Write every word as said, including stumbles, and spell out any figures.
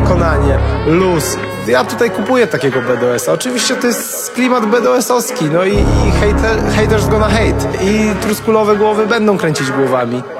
wykonanie, luz. Ja tutaj kupuję takiego B D S-a. Oczywiście to jest klimat B D S-owski, no i, i hater, haters gonna hate. I truskulowe głowy będą kręcić głowami.